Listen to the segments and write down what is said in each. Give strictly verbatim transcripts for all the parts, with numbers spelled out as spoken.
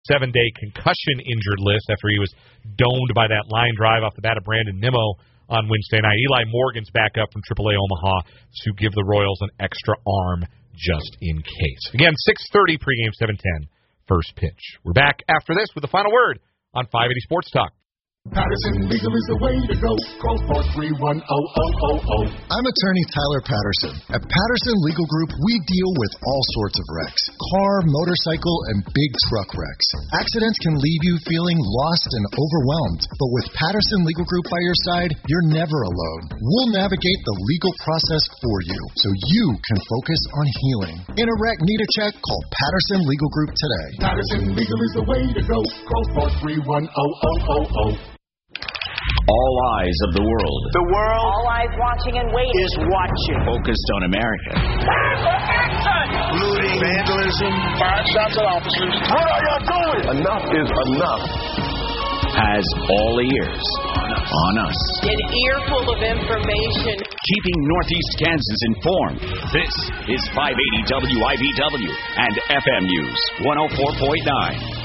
seven-day concussion-injured list after he was domed by that line drive off the bat of Brandon Nimmo on Wednesday night. Eli Morgan's back up from triple A Omaha to give the Royals an extra arm just in case. Again, six thirty pregame, seven ten, first pitch. We're back after this with the final word on five eighty Sports Talk. Patterson Legal is the way to go. Call four three one, zero zero zero zero. I'm attorney Tyler Patterson. At Patterson Legal Group, we deal with all sorts of wrecks. Car, motorcycle, and big truck wrecks. Accidents can leave you feeling lost and overwhelmed. But with Patterson Legal Group by your side, you're never alone. We'll navigate the legal process for you so you can focus on healing. In a wreck, need a check? Call Patterson Legal Group today. Patterson Legal is the way to go. Call four three one, zero zero zero zero. All eyes of the world. The world. All eyes watching and waiting. Is watching. Focused on America. Looting. Vandalism. Firing shots at officers. What are y'all doing? Enough is enough. Has all ears on us. An earful of information. Keeping Northeast Kansas informed. This is five eighty W I B W and F M News one oh four point nine.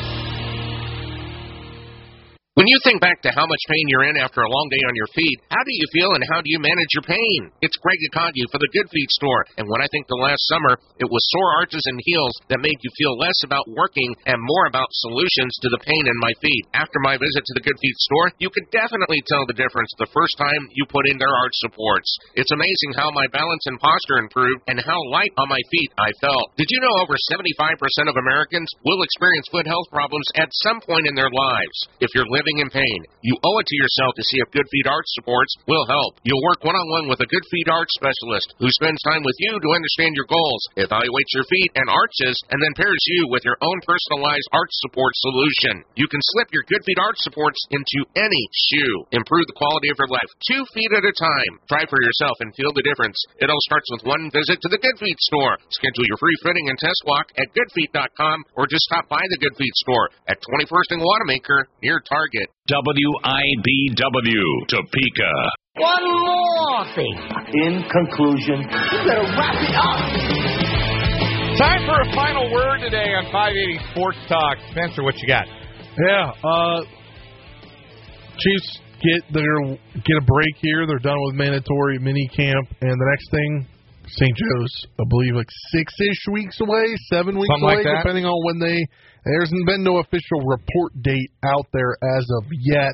When you think back to how much pain you're in after a long day on your feet, how do you feel and how do you manage your pain? It's Greg Akonju for the Good Feet Store. And when I think the last summer, it was sore arches and heels that made you feel less about working and more about solutions to the pain in my feet. After my visit to the Good Feet Store, you could definitely tell the difference the first time you put in their arch supports. It's amazing how my balance and posture improved and how light on my feet I felt. Did you know over seventy-five percent of Americans will experience foot health problems at some point in their lives? If you're living in pain, you owe it to yourself to see if Good Feet Arch Supports will help. You'll work one-on-one with a Good Feet Arch specialist who spends time with you to understand your goals, evaluates your feet and arches, and then pairs you with your own personalized arch support solution. You can slip your Good Feet Arch Supports into any shoe. Improve the quality of your life two feet at a time. Try for yourself and feel the difference. It all starts with one visit to the Good Feet Store. Schedule your free fitting and test walk at good feet dot com or just stop by the Good Feet Store at twenty-first and Wanamaker near Target. W I B W, Topeka. One more thing. In conclusion, you better wrap it up. Time for a final word today on five eighty Sports Talk. Spencer, what you got? Yeah, uh, Chiefs get their get a break here. They're done with mandatory mini camp, and the next thing, Saint Joe's, I believe, like six-ish weeks away, seven weeks Something away, like that. depending on when they. There's been no official report date out there as of yet,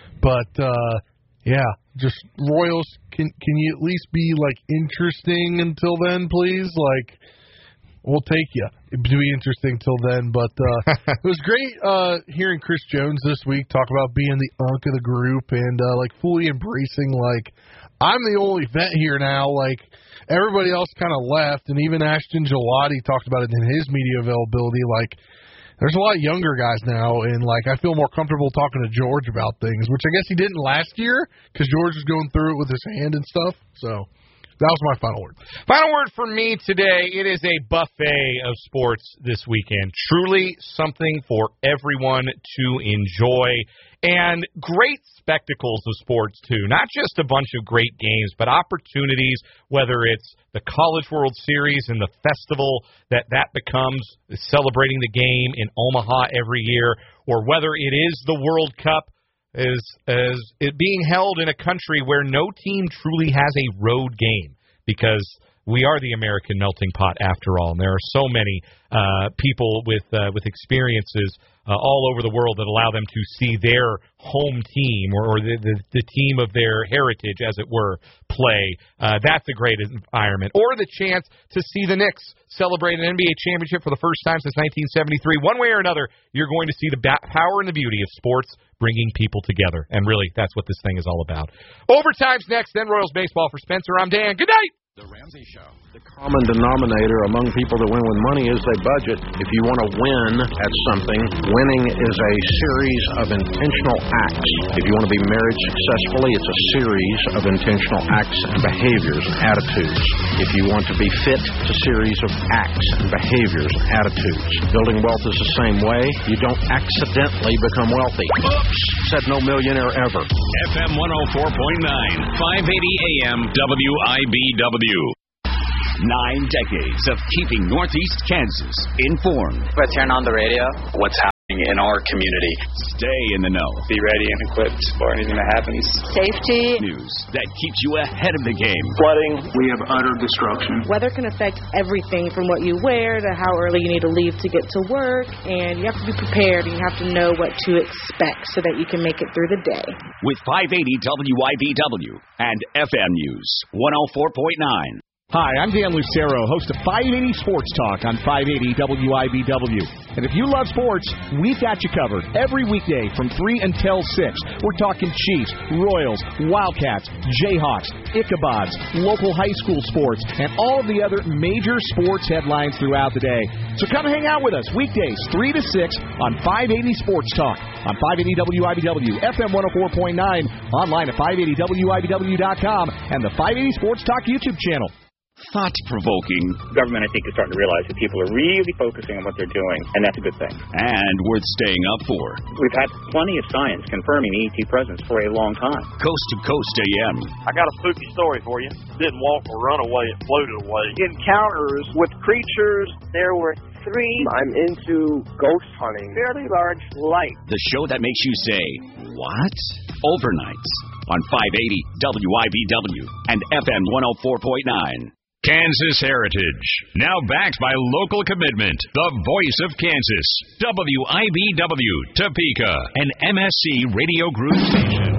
but uh, yeah, just Royals. Can can you at least be like interesting until then, please? Like, we'll take you. It'd be interesting till then, but uh, it was great uh, hearing Chris Jones this week talk about being the unk of the group and uh, like fully embracing like I'm the only vet here now. Like everybody else kind of left, and even Ashton Gelati talked about it in his media availability. Like there's a lot of younger guys now, and like I feel more comfortable talking to George about things, which I guess he didn't last year because George was going through it with his hand and stuff. So. That was my final word. Final word for me today, it is a buffet of sports this weekend. Truly something for everyone to enjoy. And great spectacles of sports, too. Not just a bunch of great games, but opportunities, whether it's the College World Series and the festival that that becomes, celebrating the game in Omaha every year, or whether it is the World Cup, is as it being held in a country where no team truly has a road game, because we are the American melting pot after all, and there are so many uh, people with uh, with experiences uh, all over the world that allow them to see their home team or, or the, the, the team of their heritage, as it were, play. Uh, that's a great environment. Or the chance to see the Knicks celebrate an N B A championship for the first time since nineteen seventy-three. One way or another, you're going to see the ba- power and the beauty of sports bringing people together. And really, that's what this thing is all about. Overtime's next, then Royals baseball. For Spencer, I'm Dan. Good night. The Ramsey Show. The common denominator among people that win with money is they budget. If you want to win at something, winning is a series of intentional acts. If you want to be married successfully, it's a series of intentional acts and behaviors and attitudes. If you want to be fit, it's a series of acts and behaviors and attitudes. Building wealth is the same way. You don't accidentally become wealthy. Oops! Said no millionaire ever. F M one oh four point nine, five eighty A M W I B W. Nine decades of keeping Northeast Kansas informed. Let's turn on the radio. What's happening in our community? Stay in the know. Be ready and equipped for anything that happens. Safety. News that keeps you ahead of the game. Flooding. We have utter destruction. Weather can affect everything from what you wear to how early you need to leave to get to work, and you have to be prepared and you have to know what to expect so that you can make it through the day. With five eighty W I B W and F M News one oh four point nine. Hi, I'm Dan Lucero, host of five eighty Sports Talk on five eighty W I B W. And if you love sports, we've got you covered every weekday from three until six. We're talking Chiefs, Royals, Wildcats, Jayhawks, Ichabods, local high school sports, and all of the other major sports headlines throughout the day. So come hang out with us weekdays three to six on five eighty Sports Talk on five eighty W I B W, F M one oh four point nine, online at five eighty W I B W dot com, and the five eighty Sports Talk YouTube channel. Thought-provoking. Government, I think, is starting to realize that people are really focusing on what they're doing, and that's a good thing. And worth staying up for. We've had plenty of science confirming the E T presence for a long time. Coast to Coast A M. I got a spooky story for you. Didn't walk or run away, it floated away. Encounters with creatures. There were three. I'm into ghost hunting. Fairly large light. The show that makes you say, what? Overnights on five eighty W I B W and F M one oh four point nine. Kansas Heritage, now backed by local commitment, the voice of Kansas, W I B W, Topeka, an M S C Radio Group station.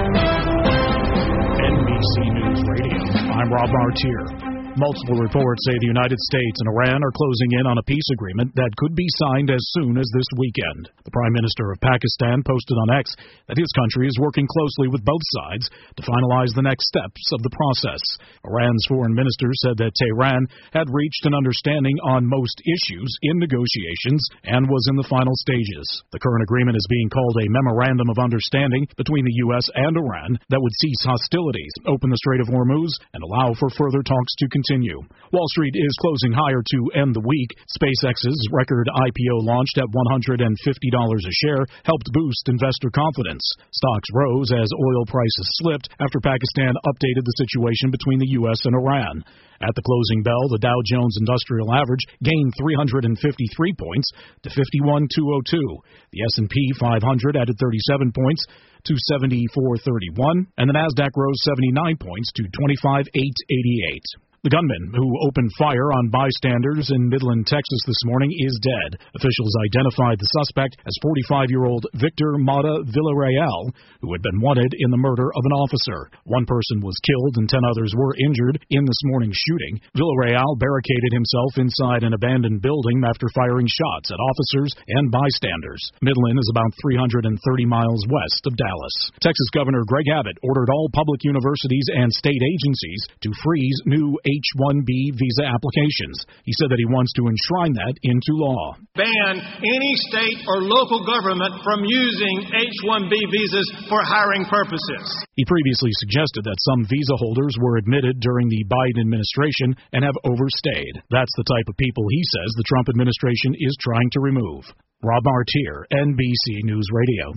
N B C News Radio, I'm Rob Martier. Multiple reports say the United States and Iran are closing in on a peace agreement that could be signed as soon as this weekend. The Prime Minister of Pakistan posted on X that his country is working closely with both sides to finalize the next steps of the process. Iran's foreign minister said that Tehran had reached an understanding on most issues in negotiations and was in the final stages. The current agreement is being called a Memorandum of Understanding between the U S and Iran that would cease hostilities, open the Strait of Hormuz, and allow for further talks to continue. Continue. Wall Street is closing higher to end the week. SpaceX's record I P O launched at one hundred fifty dollars a share helped boost investor confidence. Stocks rose as oil prices slipped after Pakistan updated the situation between the U S and Iran. At the closing bell, the Dow Jones Industrial Average gained three hundred fifty-three points to fifty-one thousand two hundred two. The S and P five hundred added thirty-seven points to seventy-four thirty-one, and the Nasdaq rose seventy-nine points to twenty-five thousand eight hundred eighty-eight. The gunman who opened fire on bystanders in Midland, Texas this morning is dead. Officials identified the suspect as forty-five-year-old Victor Mata Villarreal, who had been wanted in the murder of an officer. One person was killed and ten others were injured in this morning's shooting. Villarreal barricaded himself inside an abandoned building after firing shots at officers and bystanders. Midland is about three hundred thirty miles west of Dallas. Texas Governor Greg Abbott ordered all public universities and state agencies to freeze new H one B visa applications. He said that he wants to enshrine that into law. Ban any state or local government from using H one B visas for hiring purposes. He previously suggested that some visa holders were admitted during the Biden administration and have overstayed. That's the type of people he says the Trump administration is trying to remove. Rob Martier, N B C News Radio.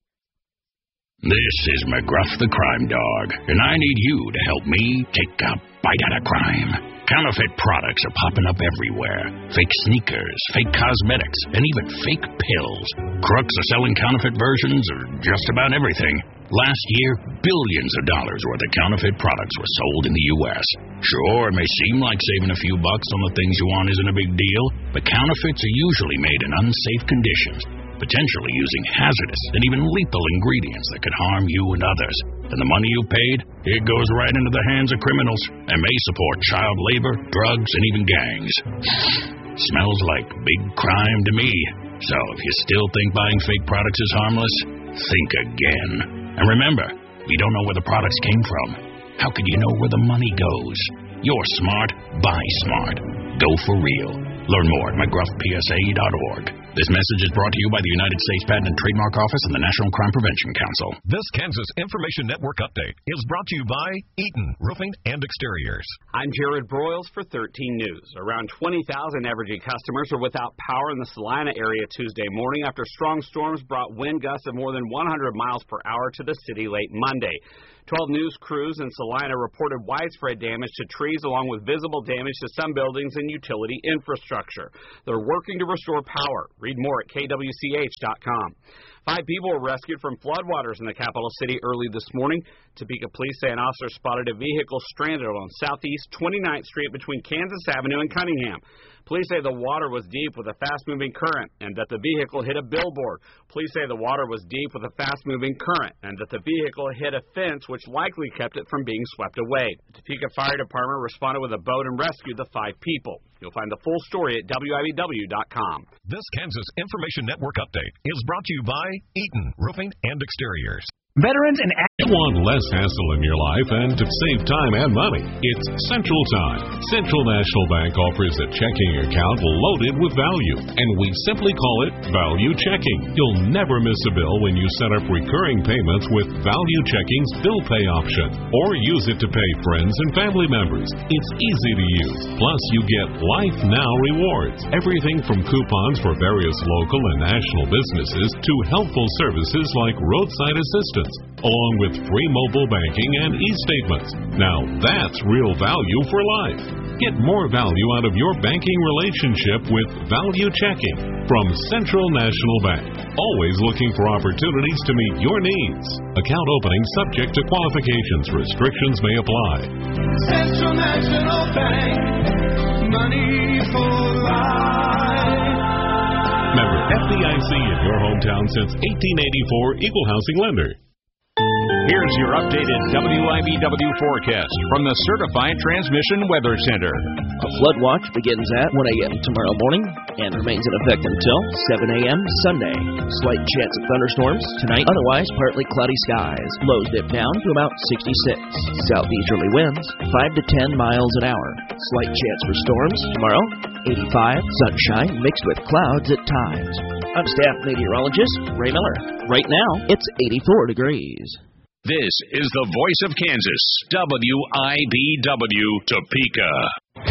This is McGruff the Crime Dog, and I need you to help me take a bite out of crime. Counterfeit products are popping up everywhere. Fake sneakers, fake cosmetics, and even fake pills. Crooks are selling counterfeit versions of just about everything. Last year, billions of dollars worth of counterfeit products were sold in the U S Sure, it may seem like saving a few bucks on the things you want isn't a big deal, but counterfeits are usually made in unsafe conditions, potentially using hazardous and even lethal ingredients that could harm you and others. And the money you paid, it goes right into the hands of criminals and may support child labor, drugs, and even gangs. Smells like big crime to me. So if you still think buying fake products is harmless, think again. And remember, you don't know where the products came from. How could you know where the money goes? You're smart, buy smart. Go for real. Learn more at McGruff P S A dot org. This message is brought to you by the United States Patent and Trademark Office and the National Crime Prevention Council. This Kansas Information Network update is brought to you by Eaton Roofing and Exteriors. I'm Jared Broyles for thirteen News. Around twenty thousand Evergy customers are without power in the Salina area Tuesday morning after strong storms brought wind gusts of more than one hundred miles per hour to the city late Monday. twelve News crews in Salina reported widespread damage to trees along with visible damage to some buildings and utility infrastructure. They're working to restore power. Read more at K W C H dot com. Five people were rescued from floodwaters in the capital city early this morning. Topeka police say an officer spotted a vehicle stranded on Southeast twenty-ninth Street between Kansas Avenue and Cunningham. Police say the water was deep with a fast-moving current and that the vehicle hit a billboard. Police say the water was deep with a fast-moving current and that the vehicle hit a fence which likely kept it from being swept away. The Topeka Fire Department responded with a boat and rescued the five people. You'll find the full story at W I B W dot com. This Kansas Information Network update is brought to you by Eaton Roofing and Exteriors. Veterans and you want less hassle in your life and to save time and money. It's Central Time. Central National Bank offers a checking account loaded with value, and we simply call it Value Checking. You'll never miss a bill when you set up recurring payments with Value Checking's bill pay option, or use it to pay friends and family members. It's easy to use. Plus, you get Life Now rewards, everything from coupons for various local and national businesses to helpful services like roadside assistance, along with free mobile banking and e-statements. Now that's real value for life. Get more value out of your banking relationship with Value Checking from Central National Bank. Always looking for opportunities to meet your needs. Account opening subject to qualifications. Restrictions may apply. Central National Bank. Money for life. Member F D I C in your hometown since eighteen eighty-four. Equal housing lender. Here's your updated W I B W forecast from the Certified Transmission Weather Center. A flood watch begins at one a.m. tomorrow morning and remains in effect until seven a.m. Sunday. Slight chance of thunderstorms tonight, otherwise partly cloudy skies. Lows dip down to about sixty-six. Southeasterly winds five to ten miles an hour. Slight chance for storms tomorrow, eighty-five. Sunshine mixed with clouds at times. I'm staff meteorologist Ray Miller. Right now, it's eighty-four degrees. This is the voice of Kansas, W I B W Topeka.